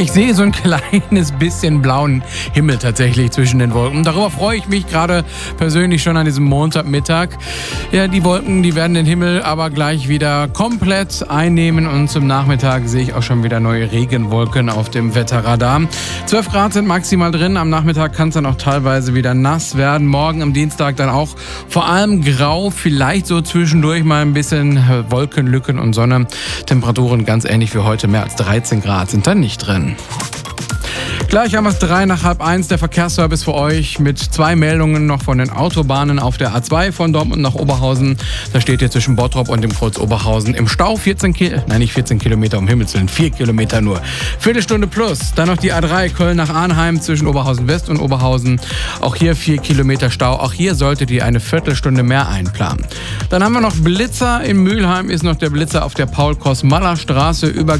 Ich sehe so ein kleines bisschen blauen Himmel tatsächlich zwischen den Wolken. Darüber freue ich mich gerade persönlich schon an diesem Montagmittag. Ja, die Wolken, die werden den Himmel aber gleich wieder komplett einnehmen und zum Nachmittag sehe ich auch schon wieder neue Regenwolken auf dem Wetterradar. 12 Grad sind maximal drin. Am Nachmittag kann es dann auch teilweise wieder nass werden. Morgen am Dienstag dann auch vor allem grau, vielleicht so zwischendurch mal ein bisschen Wolkenlücken und Sonne. Temperaturen ganz ähnlich wie heute, mehr als 13 Grad sind dann nicht drin. Gleich haben wir es 1:03, der Verkehrsservice für euch mit 2 Meldungen noch von den Autobahnen auf der A2 von Dortmund nach Oberhausen. Da steht hier zwischen Bottrop und dem Kreuz Oberhausen im Stau 14 Kilometer, um Himmels Willen, 4 Kilometer nur. Viertelstunde plus. Dann noch die A3 Köln nach Arnheim zwischen Oberhausen West und Oberhausen. Auch hier 4 Kilometer Stau. Auch hier solltet ihr eine Viertelstunde mehr einplanen. Dann haben wir noch Blitzer. In Mülheim ist noch der Blitzer auf der Paul-Kosmaller-Straße über